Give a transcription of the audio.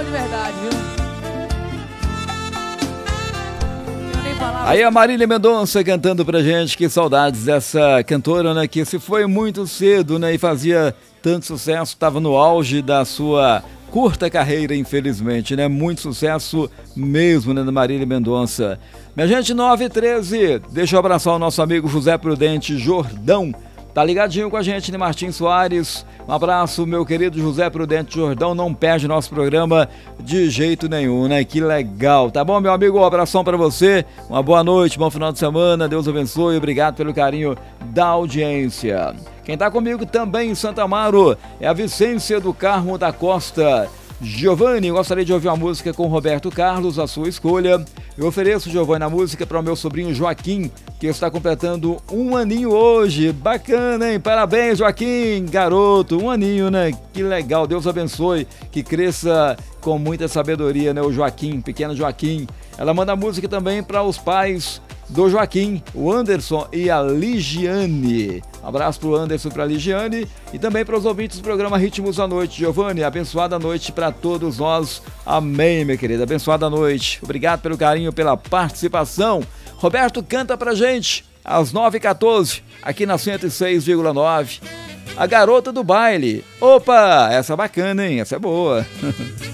de verdade, viu? Aí a Marília Mendonça cantando pra gente, que saudades dessa cantora, né, que se foi muito cedo, né, e fazia tanto sucesso, estava no auge da sua curta carreira, infelizmente, né, muito sucesso mesmo, né, da Marília Mendonça. Minha gente, 9h13, deixa eu abraçar o nosso amigo José Prudente Jordão, tá ligadinho com a gente, né, Martim Soares. Um abraço, meu querido José Prudente Jordão, não perde nosso programa de jeito nenhum, né? Que legal, tá bom, meu amigo? Um abração pra você, uma boa noite, bom final de semana, Deus abençoe, obrigado pelo carinho da audiência. Quem tá comigo também em Santa Amaro é a Vicência do Carmo da Costa. Giovanni, gostaria de ouvir uma música com Roberto Carlos, a sua escolha. Eu ofereço, Giovanni, a música para o meu sobrinho Joaquim, que está completando 1 aninho hoje. Bacana, hein? Parabéns, Joaquim, garoto, 1 aninho, né? Que legal, Deus abençoe, que cresça com muita sabedoria, né? O Joaquim, pequeno Joaquim. Ela manda a música também para os pais do Joaquim, o Anderson e a Ligiane. Um abraço pro Anderson e pra Ligiane e também para os ouvintes do programa Ritmos da Noite. Giovanni, abençoada noite para todos nós. Amém, minha querida. Abençoada noite. Obrigado pelo carinho, pela participação. Roberto canta pra gente às 9h14, aqui na 106,9. A Garota do Baile. Opa, essa é bacana, hein? Essa é boa.